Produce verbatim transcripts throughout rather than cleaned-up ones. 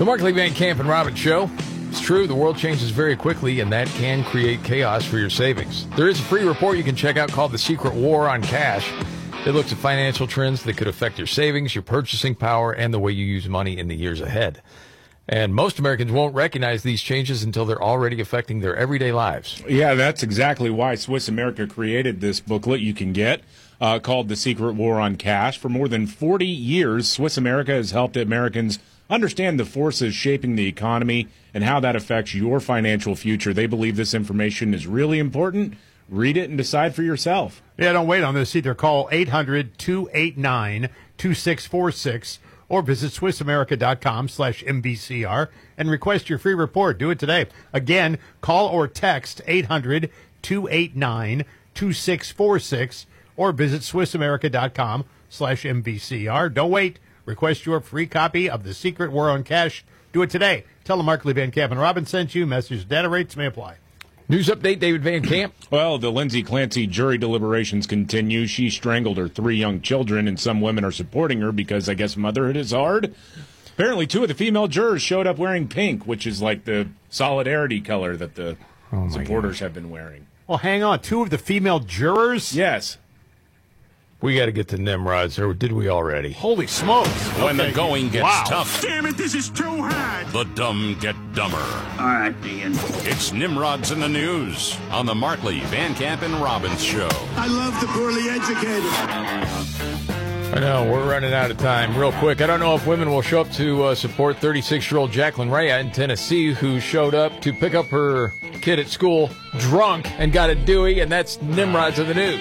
The Markley Van Camp and Robbins Show. It's true, the world changes very quickly, and that can create chaos for your savings. There is a free report you can check out called The Secret War on Cash. It looks at financial trends that could affect your savings, your purchasing power, and the way you use money in the years ahead. And most Americans won't recognize these changes until they're already affecting their everyday lives. Yeah, that's exactly why Swiss America created this booklet you can get uh, called The Secret War on Cash. For more than forty years, Swiss America has helped Americans understand the forces shaping the economy and how that affects your financial future. They believe this information is really important. Read it and decide for yourself. Yeah, don't wait on this either. Call eight hundred, two eight nine, two six four six or visit swissamerica.com slash MVCR and request your free report. Do it today. Again, call or text eight hundred, two eight nine, two six four six or visit swissamerica.com slash MVCR. Don't wait. Request your free copy of The Secret War on Cash. Do it today. Tell them Markley, Van Camp, and Robbins sent you. Message data rates may apply. News update, David Van Camp. Well, the Lindsay Clancy jury deliberations continue. She strangled her three young children, and some women are supporting her because I guess motherhood is hard. Apparently, two of the female jurors showed up wearing pink, which is like the solidarity color that the oh supporters gosh. have been wearing. Well, hang on. Two of the female jurors? Yes. We got to get to Nimrods, or did we already? Holy smokes. When okay. the going gets wow. tough. Damn it, this is too hard. The dumb get dumber. All right, Ian. It's Nimrods in the News on the Markley, Van Camp, and Robbins Show. I love the poorly educated. I know, we're running out of time. Real quick, I don't know if women will show up to uh, support thirty-six-year-old Jacqueline Rhea in Tennessee, who showed up to pick up her kid at school drunk and got a Dewey, and that's Nimrods in the News.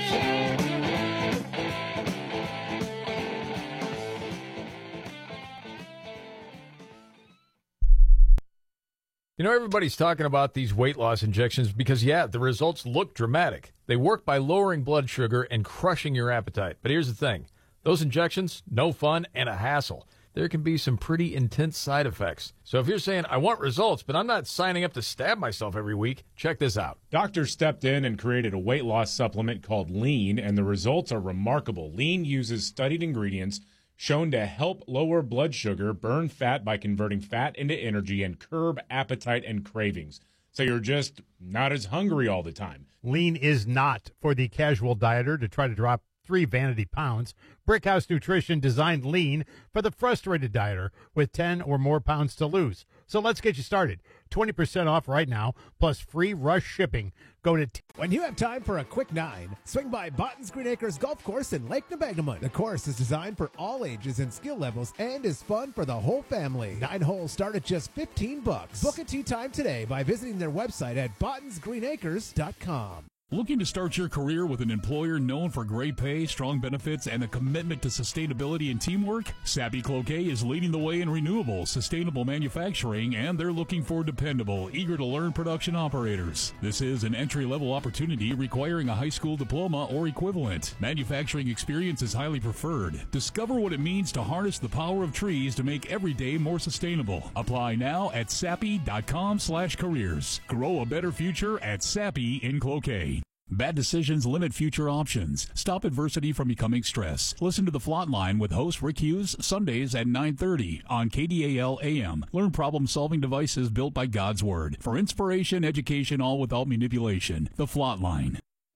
You know, everybody's talking about these weight loss injections because, yeah, the results look dramatic. They work by lowering blood sugar and crushing your appetite. But here's the thing. Those injections, no fun and a hassle. There can be some pretty intense side effects. So if you're saying, I want results, but I'm not signing up to stab myself every week, check this out. Doctors stepped in and created a weight loss supplement called Lean, and the results are remarkable. Lean uses studied ingredients shown to help lower blood sugar, burn fat by converting fat into energy, and curb appetite and cravings. So you're just not as hungry all the time. Lean is not for the casual dieter to try to drop three vanity pounds. Brickhouse Nutrition designed Lean for the frustrated dieter with ten or more pounds to lose. So let's get you started. twenty percent off right now, plus free rush shipping. Go to... T- when you have time for a quick nine, swing by Botton's Green Acres Golf Course in Lake Nebagamon. The course is designed for all ages and skill levels and is fun for the whole family. Nine holes start at just fifteen bucks. Book a tee time today by visiting their website at bottons green acres dot com. Looking to start your career with an employer known for great pay, strong benefits, and a commitment to sustainability and teamwork? Sappi Cloquet is leading the way in renewable, sustainable manufacturing, and they're looking for dependable, eager-to-learn production operators. This is an entry-level opportunity requiring a high school diploma or equivalent. Manufacturing experience is highly preferred. Discover what it means to harness the power of trees to make every day more sustainable. Apply now at sappi.com slash careers. Grow a better future at Sappi in Cloquet. Bad decisions limit future options. Stop adversity from becoming stress. Listen to the Flot Line with host Rick Hughes, Sundays at nine thirty on K D A L A M. Learn problem-solving devices built by God's Word. For inspiration, education, all without manipulation. The Flot Line.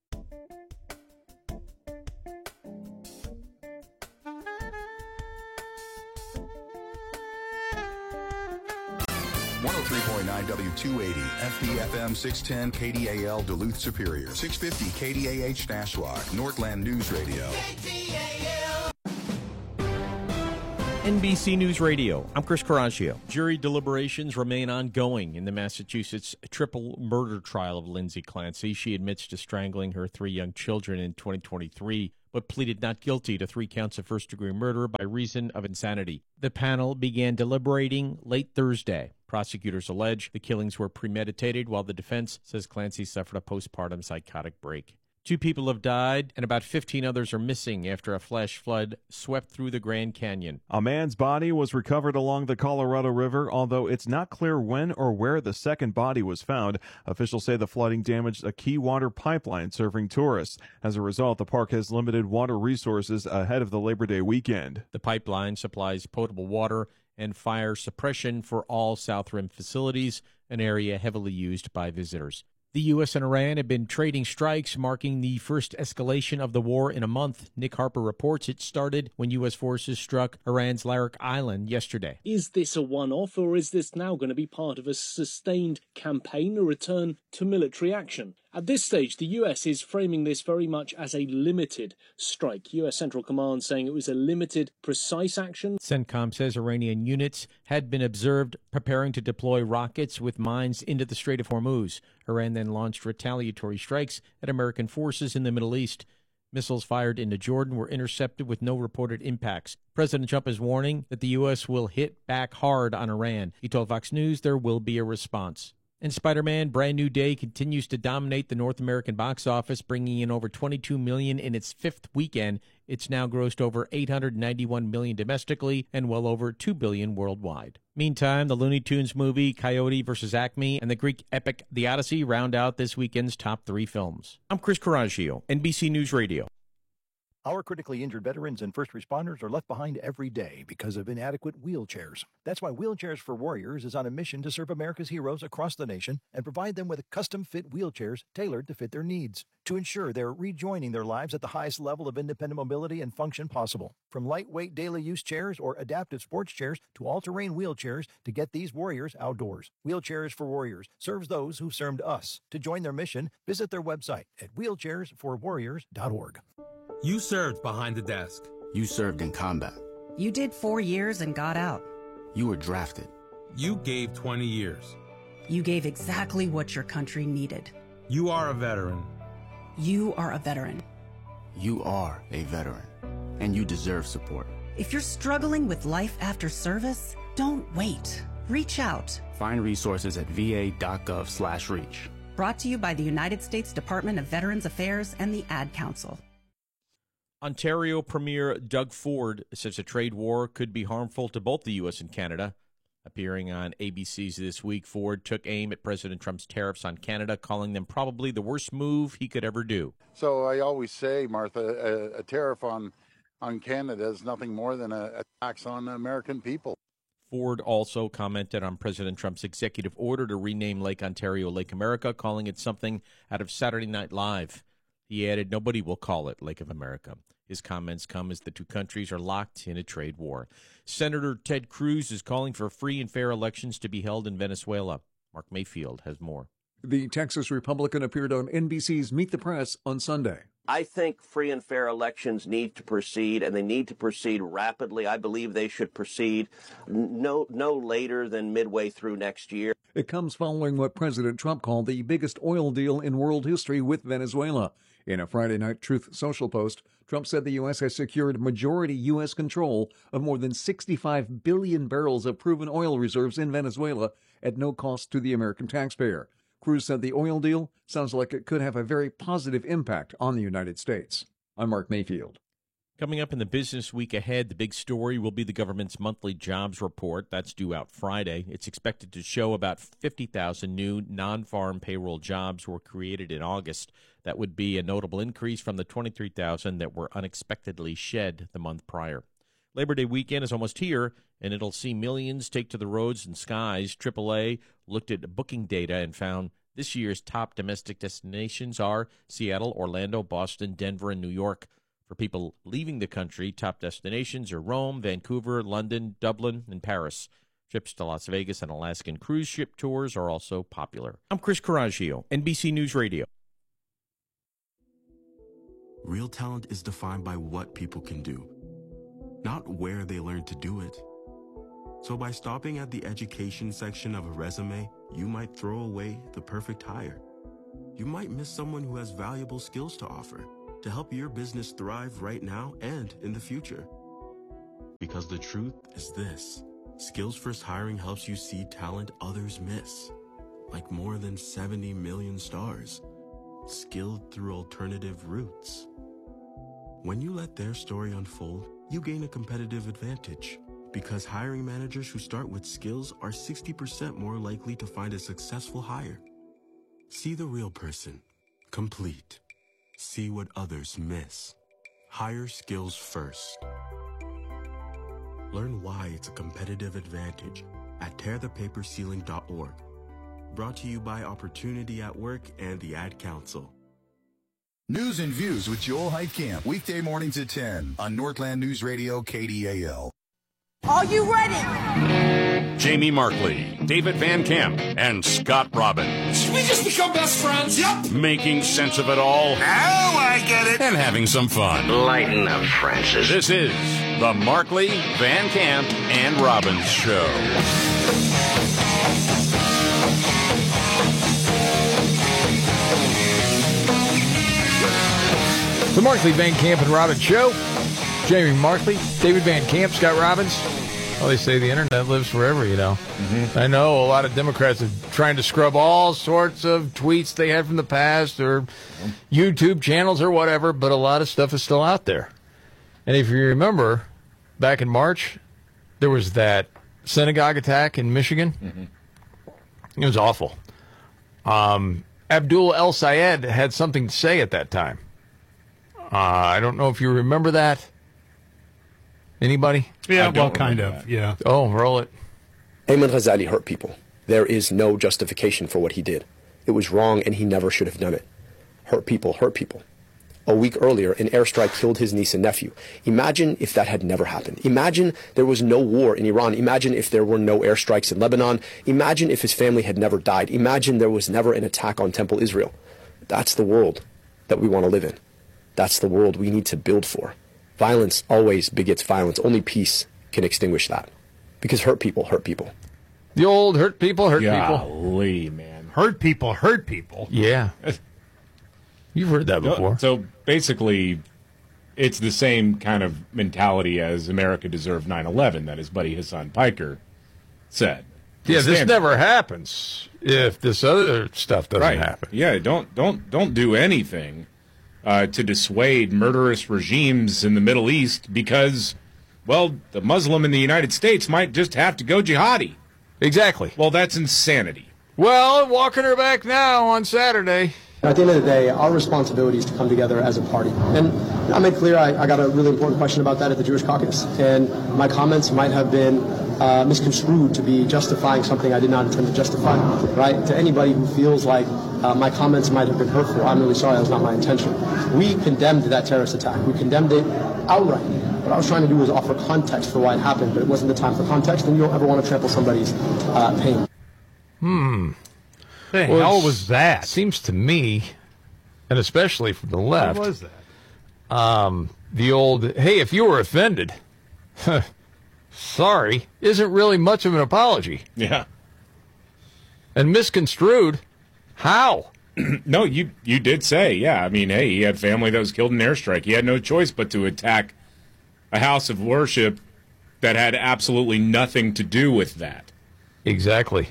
one oh three point nine W two eighty, F B F M six ten K D A L Duluth Superior, six fifty K D A H Nashwauk, Northland News Radio. N B C News Radio. I'm Chris Caraccio. Jury deliberations remain ongoing in the Massachusetts triple murder trial of Lindsay Clancy. She admits to strangling her three young children in twenty twenty-three, but pleaded not guilty to three counts of first-degree murder by reason of insanity. The panel began deliberating late Thursday. Prosecutors allege the killings were premeditated, while the defense says Clancy suffered a postpartum psychotic break. Two people have died, and about fifteen others are missing after a flash flood swept through the Grand Canyon. A man's body was recovered along the Colorado River, although it's not clear when or where the second body was found. Officials say the flooding damaged a key water pipeline serving tourists. As a result, the park has limited water resources ahead of the Labor Day weekend. The pipeline supplies potable water and fire suppression for all South Rim facilities, an area heavily used by visitors. The U S and Iran have been trading strikes, marking the first escalation of the war in a month. Nick Harper reports it started when U S forces struck Iran's Larak Island yesterday. Is this a one-off, or is this now going to be part of a sustained campaign, a return to military action? At this stage, the U S is framing this very much as a limited strike. U S Central Command saying it was a limited, precise action. CENTCOM says Iranian units had been observed preparing to deploy rockets with mines into the Strait of Hormuz. Iran then launched retaliatory strikes at American forces in the Middle East. Missiles fired into Jordan were intercepted with no reported impacts. President Trump is warning that the U S will hit back hard on Iran. He told Fox News there will be a response. And Spider-Man Brand New Day continues to dominate the North American box office, bringing in over twenty-two million dollars in its fifth weekend. It's now grossed over eight hundred ninety-one million dollars domestically and well over two billion dollars worldwide. Meantime, the Looney Tunes movie Coyote versus Acme and the Greek epic The Odyssey round out this weekend's top three films. I'm Chris Coraggio, N B C News Radio. Our critically injured veterans and first responders are left behind every day because of inadequate wheelchairs. That's why Wheelchairs for Warriors is on a mission to serve America's heroes across the nation and provide them with custom-fit wheelchairs tailored to fit their needs, to ensure they're rejoining their lives at the highest level of independent mobility and function possible. From lightweight daily use chairs or adaptive sports chairs to all-terrain wheelchairs to get these warriors outdoors. Wheelchairs for Warriors serves those who served us. To join their mission, visit their website at wheelchairs for warriors dot org. You served behind the desk. You served in combat. You did four years and got out. You were drafted. You gave twenty years. You gave exactly what your country needed. You are a veteran. You are a veteran. You are a veteran, and you deserve support. If you're struggling with life after service, don't wait. Reach out. Find resources at v a dot gov slash reach. Brought to you by the United States Department of Veterans Affairs and the Ad Council. Ontario Premier Doug Ford says a trade war could be harmful to both the U S and Canada. Appearing on A B C's This Week, Ford took aim at President Trump's tariffs on Canada, calling them probably the worst move he could ever do. So I always say, Martha, a, a tariff on, on Canada is nothing more than a, a tax on American people. Ford also commented on President Trump's executive order to rename Lake Ontario Lake America, calling it something out of Saturday Night Live. He added, nobody will call it Lake of America. His comments come as the two countries are locked in a trade war. Senator Ted Cruz is calling for free and fair elections to be held in Venezuela. Mark Mayfield has more. The Texas Republican appeared on N B C's Meet the Press on Sunday. I think free and fair elections need to proceed, and they need to proceed rapidly. I believe they should proceed no no later than midway through next year. It comes following what President Trump called the biggest oil deal in world history with Venezuela. In a Friday night Truth Social post, Trump said the U S has secured majority U S control of more than sixty-five billion barrels of proven oil reserves in Venezuela at no cost to the American taxpayer. Cruz said the oil deal sounds like it could have a very positive impact on the United States. I'm Mark Mayfield. Coming up in the business week ahead, the big story will be the government's monthly jobs report. That's due out Friday. It's expected to show about fifty thousand new non-farm payroll jobs were created in August. That would be a notable increase from the twenty-three thousand that were unexpectedly shed the month prior. Labor Day weekend is almost here, and it'll see millions take to the roads and skies. triple A looked at booking data and found this year's top domestic destinations are Seattle, Orlando, Boston, Denver, and New York. For people leaving the country, top destinations are Rome, Vancouver, London, Dublin, and Paris. Trips to Las Vegas and Alaskan cruise ship tours are also popular. I'm Chris Coraggio, N B C News Radio. Real talent is defined by what people can do, not where they learn to do it. So by stopping at the education section of a resume, you might throw away the perfect hire. You might miss someone who has valuable skills to offer to help your business thrive right now and in the future. Because the truth is this: Skills First Hiring helps you see talent others miss, like more than seventy million stars. skilled through alternative routes. When you let their story unfold, you gain a competitive advantage because hiring managers who start with skills are sixty percent more likely to find a successful hire. See the real person, complete. See what others miss. Hire skills first. Learn why it's a competitive advantage at tear the paper ceiling dot org. Brought to you by Opportunity at Work and the Ad Council. News and Views with Joel Heitkamp. Weekday mornings at ten on Northland News Radio K D A L. Are you ready? Jamie Markley, David Van Camp, and Scott Robbins. Should we just become best friends? Yep. Making sense of it all. Now I get it. And having some fun. Lighten up, Francis. This is the Markley, Van Camp, and Robbins Show. The Markley, Van Camp, and Robbins Show. Jamie Markley, David Van Camp, Scott Robbins. Well, they say the internet lives forever, you know. Mm-hmm. I know a lot of Democrats are trying to scrub all sorts of tweets they had from the past or YouTube channels or whatever, but a lot of stuff is still out there. And if you remember, back in March, there was that synagogue attack in Michigan. Mm-hmm. It was awful. Um, Abdul El Sayed had something to say at that time. Uh, I don't know if you remember that. Anybody? Yeah, well, kind of, that. yeah. Oh, roll it. Ayman Ghazali hurt people. There is no justification for what he did. It was wrong, and he never should have done it. Hurt people, hurt people. A week earlier, an airstrike killed his niece and nephew. Imagine if that had never happened. Imagine there was no war in Iran. Imagine if there were no airstrikes in Lebanon. Imagine if his family had never died. Imagine there was never an attack on Temple Israel. That's the world that we want to live in. That's the world we need to build for. Violence always begets violence. Only peace can extinguish that. Because hurt people hurt people. The old hurt people hurt Golly, people. Golly, man. Hurt people hurt people. Yeah. You've heard that before. So basically, it's the same kind of mentality as America deserved nine eleven that his buddy Hassan Piker said. Yeah, this never happens if this other stuff doesn't right. happen. Yeah, don't don't don't do anything Uh, to dissuade murderous regimes in the Middle East because, well, the Muslim in the United States might just have to go jihadi. Exactly. Well, that's insanity. Well, walking her back now on Saturday. At the end of the day, our responsibility is to come together as a party. And I made clear I, I got a really important question about that at the Jewish caucus. And my comments might have been uh, misconstrued to be justifying something I did not intend to justify, right? To anybody who feels like uh, my comments might have been hurtful, I'm really sorry, that was not my intention. We condemned that terrorist attack. We condemned it outright. What I was trying to do was offer context for why it happened, but it wasn't the time for context, and you don't ever want to trample somebody's uh, pain. Hmm. The well, hell was that? Seems to me, and especially from the left. What was that? Um, the old, hey, if you were offended, sorry, isn't really much of an apology. Yeah. And misconstrued, how? No, you you did say, yeah. I mean, hey, he had family that was killed in an airstrike. He had no choice but to attack a house of worship that had absolutely nothing to do with that. Exactly.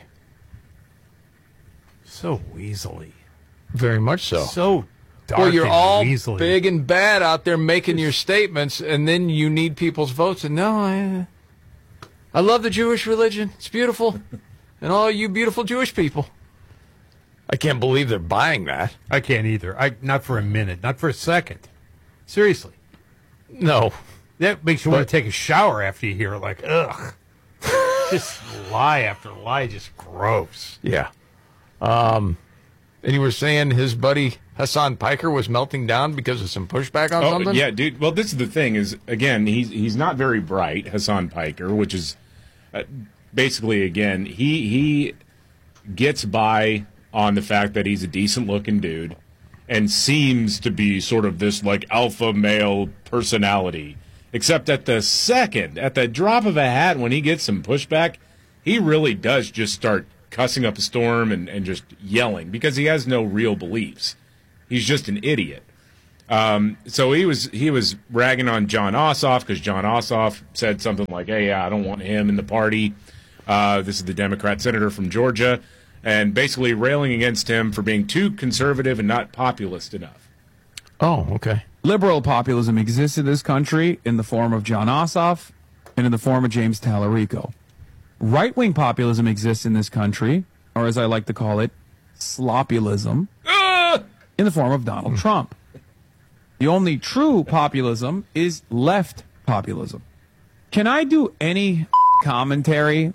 So weaselly. Very much so. So dark well, you're and all weaselly. big and bad out there making your statements, and then you need people's votes. And no, I, I love the Jewish religion. It's beautiful. And all you beautiful Jewish people. I can't believe they're buying that. I can't either. I Not for a minute. Not for a second. Seriously. No. That makes you but, want to take a shower after you hear it. Like, ugh. Just lie after lie. Just gross. Yeah. Um, and you were saying his buddy Hassan Piker was melting down because of some pushback on oh, something? Yeah, dude. Well, this is the thing is, again, he's he's not very bright, Hassan Piker, which is uh, basically, again, he he gets by on the fact that he's a decent-looking dude and seems to be sort of this, like, alpha male personality. Except at the second, at the drop of a hat, when he gets some pushback, he really does just start cussing up a storm and, and just yelling because he has no real beliefs. He's just an idiot. Um, so he was he was ragging on John Ossoff because John Ossoff said something like, hey, I don't want him in the party. Uh, this is the Democrat senator from Georgia. and basically railing against him for being too conservative and not populist enough. Oh, okay. Liberal populism exists in this country in the form of John Ossoff and in the form of James Tallarico. Right-wing populism exists in this country, or as I like to call it, sloppulism, Ah! in the form of Donald Trump. The only true populism is left populism. Can I do any commentary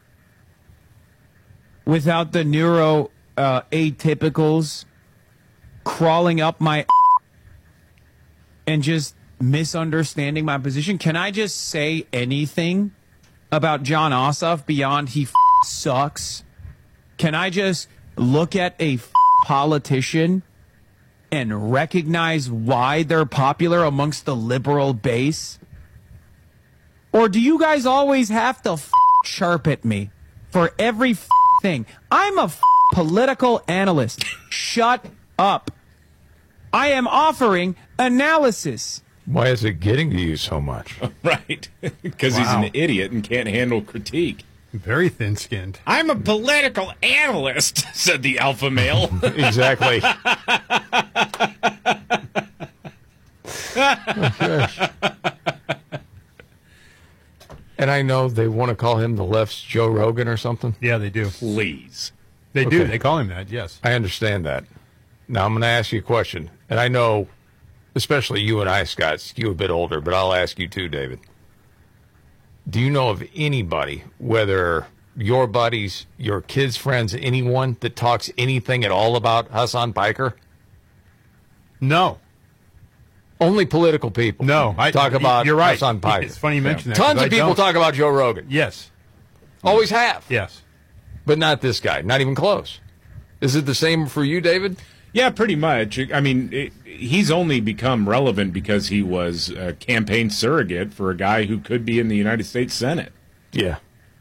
without the neuro uh, atypicals crawling up my and just misunderstanding my position? Can I just say anything about John Ossoff beyond he f- sucks? Can I just look at a f- politician and recognize why they're popular amongst the liberal base? Or do you guys always have to f- chirp at me for every f- thing? I'm a f- political analyst. Shut up. I am offering analysis. Why is it getting to you so much? Right. Because Wow. he's an idiot and can't handle critique. Very thin-skinned. I'm a political analyst, said the alpha male. Exactly. And I know they want to call him the left's Joe Rogan or something. Yeah, they do. Please. They do. Okay. They call him that, yes. I understand that. Now I'm going to ask you a question, and I know, especially you and I, Scott, you a bit older, but I'll ask you too, David. Do you know of anybody, whether your buddies, your kids' friends, anyone that talks anything at all about Hassan Piker? No. Only political people. No. I talk about you're right. Hassan Piker. It's funny you mention that. Tons 'cause of I people don't. talk about Joe Rogan. Yes. Always have. Yes. But not this guy. Not even close. Is it the same for you, David? Yeah, pretty much. I mean, it, he's only become relevant because he was a campaign surrogate for a guy who could be in the United States Senate. Yeah.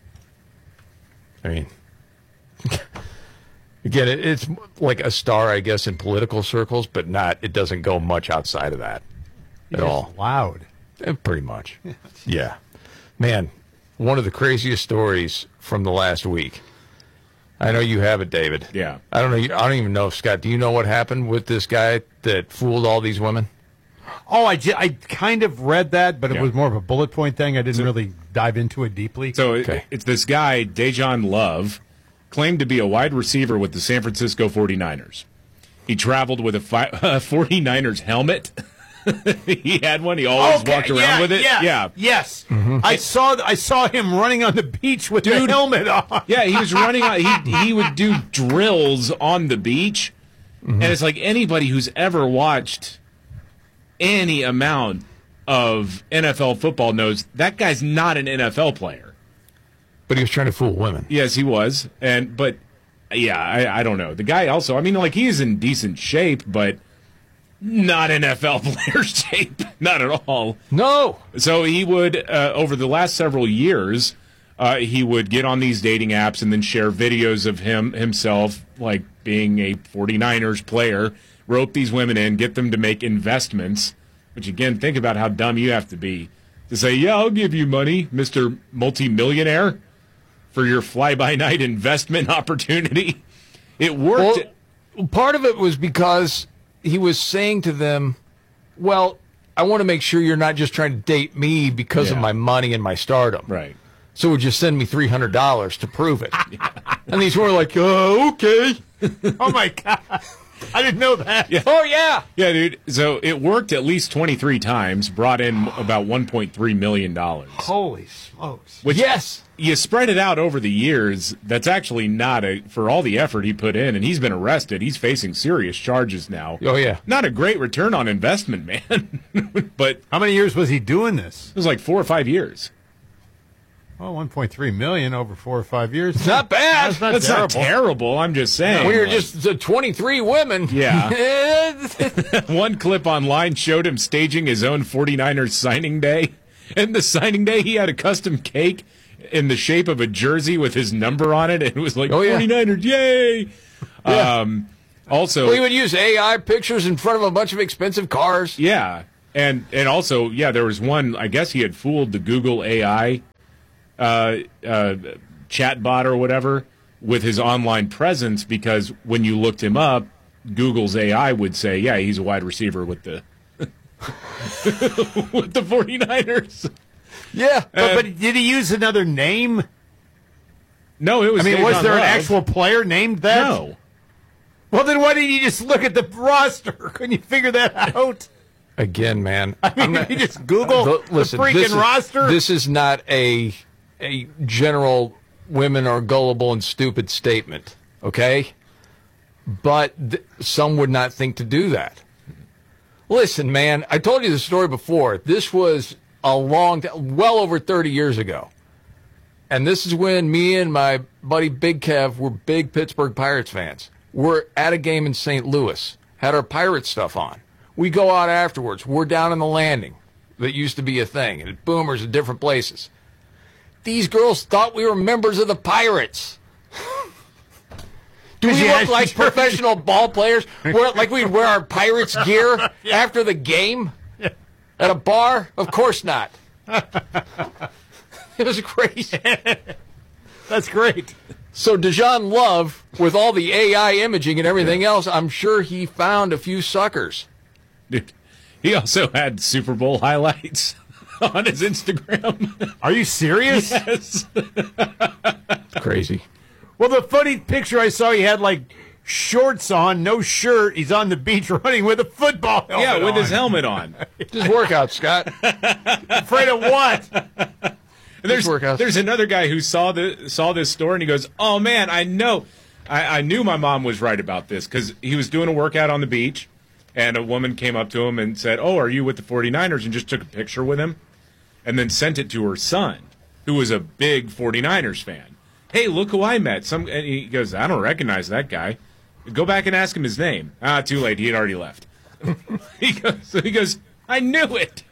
I mean, again, it, it's like a star, I guess, in political circles, but not, it doesn't go much outside of that at He is all. loud. Eh, pretty much. Yeah. Man, one of the craziest stories from the last week. I know you have it, David. Yeah. I don't know. I don't even know, Scott. Do you know what happened with this guy that fooled all these women? Oh, I, j- I kind of read that, but it Yeah. was more of a bullet point thing. I didn't really dive into it deeply. So it, it's this guy, Dejan Love, claimed to be a wide receiver with the San Francisco forty-niners. He traveled with a fi- uh, forty-niners helmet. He had one. He always Okay, walked around yeah, with it. yeah, Yeah. Yes. I saw I saw him running on the beach with the helmet on. Yeah, he was running on. He he would do drills on the beach, and it's like anybody who's ever watched any amount of N F L football knows that guy's not an N F L player. But he was trying to fool women. Yes, he was, and but yeah, I, I don't know. The guy also. I mean, like he is in decent shape, but not N F L player shape, not at all. No. So he would, uh, over the last several years, uh, he would get on these dating apps and then share videos of him himself, like being a forty-niners player, rope these women in, get them to make investments, which again, think about how dumb you have to be to say, yeah, I'll give you money, Mister Multimillionaire, for your fly-by-night investment opportunity. It worked. Well, part of it was because he was saying to them, well, I want to make sure you're not just trying to date me because of Yeah. my money and my stardom. Right. So would you send me three hundred dollars to prove it? And these were like, uh, okay. Oh, my God. I didn't know that. Yeah. Oh, yeah. Yeah, dude. So it worked at least twenty-three times, brought in about one point three million dollars. Holy smokes. Which, yes. You spread it out over the years, that's actually not a, for all the effort he put in, and he's been arrested. He's facing serious charges now. Oh, yeah. Not a great return on investment, man. But how many years was he doing this? It was like four or five years. Well, one point three million over four or five years. It's not bad. That's not That's terrible. not terrible. I'm just saying. When you're Like, just uh, twenty-three women. Yeah. One clip online showed him staging his own forty-niners signing day. And the signing day, he had a custom cake in the shape of a jersey with his number on it. And it was like, Oh, yeah. forty-niners, yay! Yeah. Um, also, Well, he would use A I pictures in front of a bunch of expensive cars. yeah. And and also, yeah, there was one, I guess he had fooled the Google A I uh, uh, chat bot or whatever with his online presence, because when you looked him up, Google's A I would say, yeah, he's a wide receiver with the with the 49ers. Yeah, but, Uh, but did he use another name? No, it was. I mean, was Davion there an Love. actual player named that? No. Well, then why didn't you just look at the roster? Couldn't you figure that out? Again, man. I mean, I'm you just Google the, listen, the freaking this is, roster. This is not a a general women are gullible and stupid statement, okay? But th- some would not think to do that. Listen, man, I told you the story before. This was a long, t- well over thirty years ago. And this is when me and my buddy Big Kev were big Pittsburgh Pirates fans. We're at a game in Saint Louis, had our Pirate stuff on. We go out afterwards. We're down in the Landing. That used to be a thing, and at Boomers at different places. These girls thought we were members of the Pirates. Do we Yeah, look like sure. professional ball players? We're, like we'd wear our Pirates gear after the game at a bar? Of course not. It was crazy. That's great. So Davion Love, with all the A I imaging and everything else, I'm sure he found a few suckers. Dude, he also had Super Bowl highlights on his Instagram. Are you serious? Yes. Crazy. Well, the funny picture I saw, he had like shorts on, no shirt. He's on the beach running with a football helmet Yeah, with on. his helmet on. Just workout, Scott. Afraid of what? And there's there's another guy who saw the saw this story and he goes, "Oh man, I know, I, I knew my mom was right about this," because he was doing a workout on the beach, and a woman came up to him and said, "Oh, are you with the 49ers?" and just took a picture with him, and then sent it to her son, who was a big 49ers fan. Hey, look who I met. Some and he goes, "I don't recognize that guy. Go back and ask him his name." Ah, too late. He had already left. he goes, so he goes, "I knew it."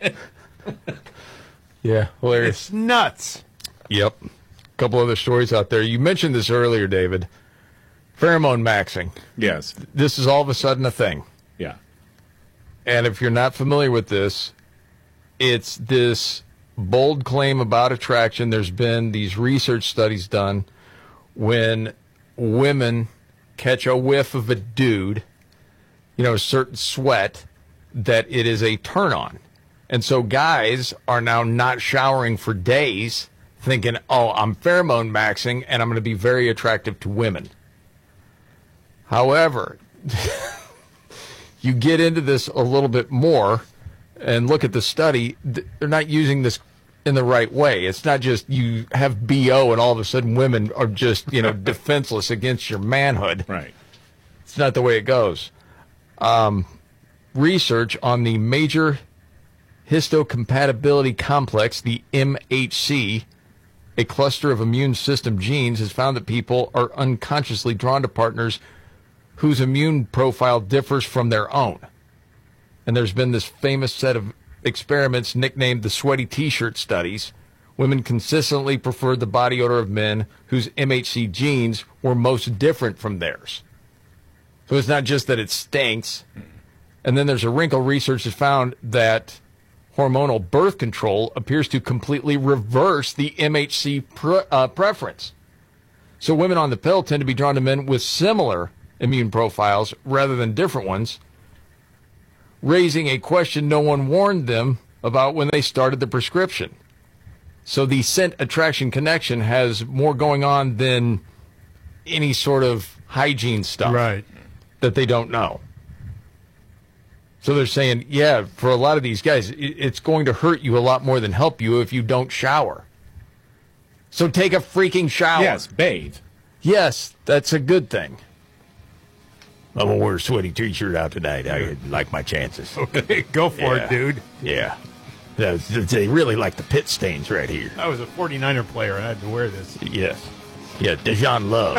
Yeah, hilarious. It's nuts. Yep. A couple other stories out there. You mentioned this earlier, David. Pheromone maxing. Yes. This is all of a sudden a thing. Yeah. And if you're not familiar with this, it's this bold claim about attraction. There's been these research studies done when women catch a whiff of a dude, you know, a certain sweat, that it is a turn on. And so guys are now not showering for days thinking, oh, I'm pheromone maxing and I'm going to be very attractive to women. However, you get into this a little bit more and look at the study, they're not using this in the right way. It's not just you have B O and all of a sudden women are just, you know, defenseless against your manhood. Right. It's not the way it goes. Um, research on the major histocompatibility complex, the M H C, a cluster of immune system genes, has found that people are unconsciously drawn to partners whose immune profile differs from their own. And there's been this famous set of experiments nicknamed the sweaty t-shirt studies. Women consistently preferred the body odor of men whose M H C genes were most different from theirs. So it's not just that it stinks. And then there's a wrinkle. Research has found that hormonal birth control appears to completely reverse the M H C pre- uh, preference. So women on the pill tend to be drawn to men with similar immune profiles rather than different ones, raising a question no one warned them about when they started the prescription. So the scent attraction connection has more going on than any sort of hygiene stuff Right. that they don't know. So they're saying, yeah, for a lot of these guys, it's going to hurt you a lot more than help you if you don't shower. So take a freaking shower. Yes, bathe. Yes, that's a good thing. I'm going to wear a sweaty t-shirt out tonight. I like my chances. Okay, go for Yeah. it, dude. Yeah. They really like the pit stains right here. I was a 49er player. I had to wear this. Yes. Yeah, Davion Love.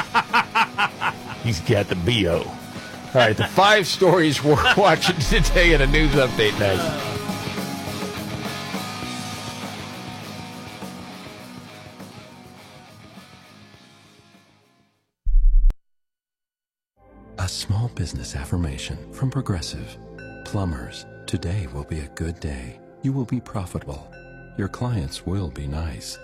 He's got the B O. All right, the five stories we're watching today in a news update night. A small business affirmation from Progressive. Plumbers, today will be a good day. You will be profitable. Your clients will be nice.